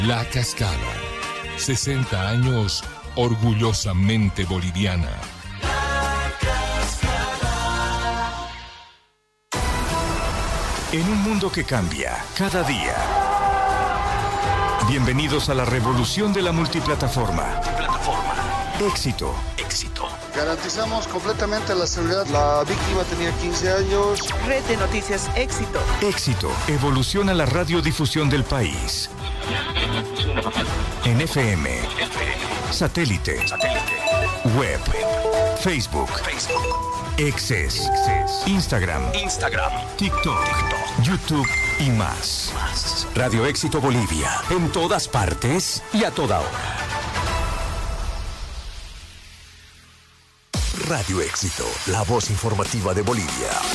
La Cascada. 60 años orgullosamente boliviana. En un mundo que cambia cada día. Bienvenidos a la revolución de la multiplataforma. Éxito. Garantizamos completamente la seguridad. La víctima tenía 15 años. Red de Noticias Éxito. Éxito. Evoluciona la radiodifusión del país. En FM. Satélite. Web. Facebook. Exes. Instagram. TikTok. YouTube y más. Radio Éxito Bolivia. En todas partes y a toda hora. Radio Éxito, la voz informativa de Bolivia.